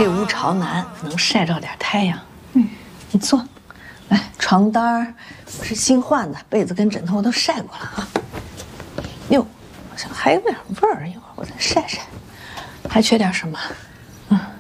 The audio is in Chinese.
这屋朝南，能晒着点太阳。你坐。来，床单是新换的，被子跟枕头我都晒过了啊。哟，好像还有点味儿，一会儿我再晒晒。还缺点什么？